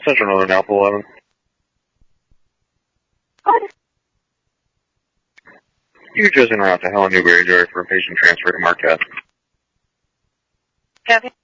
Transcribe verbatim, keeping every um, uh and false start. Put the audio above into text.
Central Northern Alpha eleven. What? You're just en route to Helen Newberry Joy for a patient transfer to Marquette. Copy.